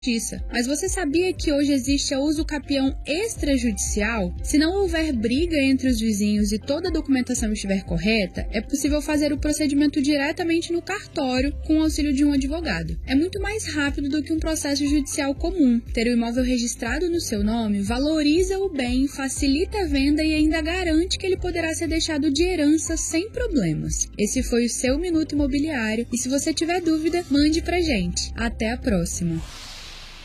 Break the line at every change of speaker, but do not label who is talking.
justiça. Mas você sabia que hoje existe a usucapião extrajudicial? Se não houver briga entre os vizinhos e toda a documentação estiver correta, é possível fazer o procedimento diretamente no cartório com o auxílio de um advogado. É muito mais rápido do que um processo judicial comum. Ter o imóvel registrado no seu nome valoriza o bem, facilita a venda e ainda garante que ele poderá ser deixado de herança sem problemas. Esse foi o seu Minuto Imobiliário e se você tiver dúvida, mande pra gente. Até a próxima!